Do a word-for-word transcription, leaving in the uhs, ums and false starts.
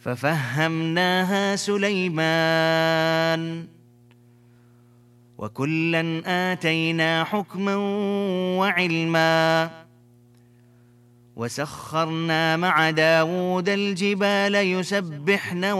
ففهمناها سليمان وكلا آتينا حكما وعلما وسخرنا مع داود الجبال يسبحن